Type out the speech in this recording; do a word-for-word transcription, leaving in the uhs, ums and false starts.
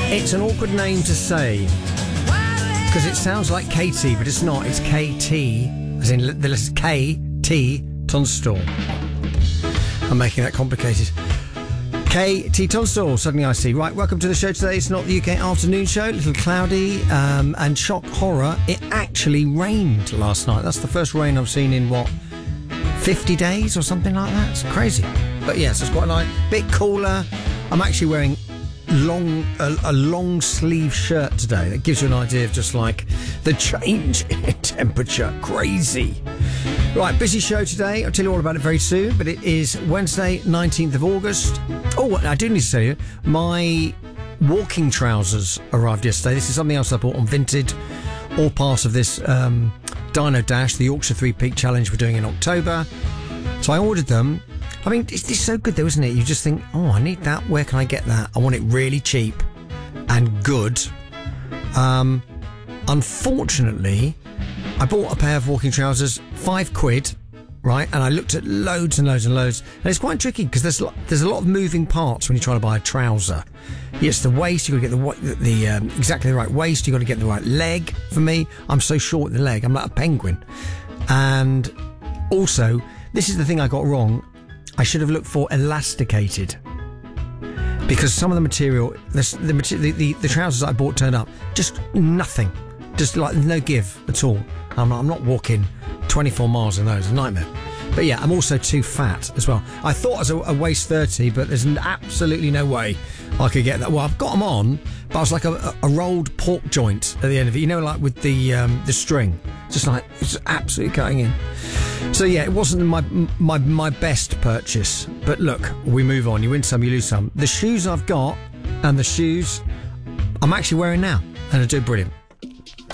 It's an awkward name to say because it sounds like Katie, but it's not. It's K T, as in the letters K T Tunstall. I'm making that complicated. K T Tunstall, suddenly I see. Right, welcome to the show today. It's not the U K afternoon show. A little cloudy um, and shock horror. It actually rained last night. That's the first rain I've seen in what, fifty days or something like that. It's crazy. But yes, it's quite nice. Bit cooler. I'm actually wearing long a, a long sleeve shirt today. That gives you an idea of just like the change in temperature. Crazy. Right, busy show today. I'll tell you all about it very soon, but it is Wednesday, nineteenth of August. Oh, I do need to tell you, my walking trousers arrived yesterday. This is something else I bought on Vinted, all part of this um, Dino Dash, the Yorkshire Three Peak Challenge we're doing in October. So I ordered them. I mean, it's, it's so good though, isn't it? You just think, oh, I need that. Where can I get that? I want it really cheap and good. Um, unfortunately, I bought a pair of walking trousers, five quid, right? And I looked at loads and loads and loads. And it's quite tricky because there's, there's a lot of moving parts when you're trying to buy a trouser. Yes, the waist, you've got to get the, the um, exactly the right waist. You've got to get the right leg. For me, I'm so short in the leg. I'm like a penguin. And also, this is the thing I got wrong. I should have looked for elasticated because some of the material, the, the, the, the trousers I bought turned up, just nothing. Just like no give at all. I'm not, I'm not walking twenty-four miles in those. It's a nightmare. But yeah, I'm also too fat as well. I thought I was a, a waist thirty, but there's absolutely no way I could get that. Well, I've got them on, but I was like a, a rolled pork joint at the end of it. You know, like with the um, the string. Just like, it's absolutely cutting in. So yeah, it wasn't my my my best purchase. But look, we move on. You win some, you lose some. The shoes I've got and the shoes I'm actually wearing now, and I do brilliant.